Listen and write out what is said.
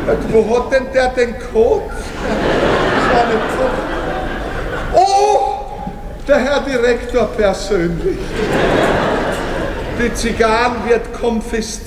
Wo hat denn der den Code? Das war nicht so. Oh, der Herr Direktor persönlich. Die Zigarren wird konfisziert.